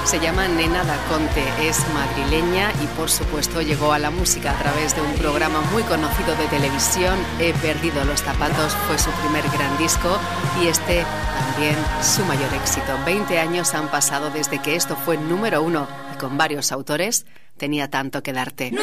Se llama Nena Daconte, es madrileña y por supuesto llegó a la música a través de un programa muy conocido de televisión. He perdido los zapatos fue su primer gran disco y este también su mayor éxito. 20 años han pasado desde que esto fue número 1 y con varios autores. Tenía tanto que darte.